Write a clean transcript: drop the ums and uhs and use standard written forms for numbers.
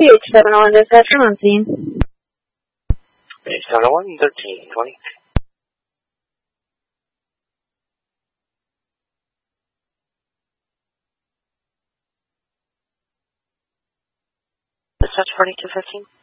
CH701 dispatcher on scene. CH701, 1320. Dispatch party 215.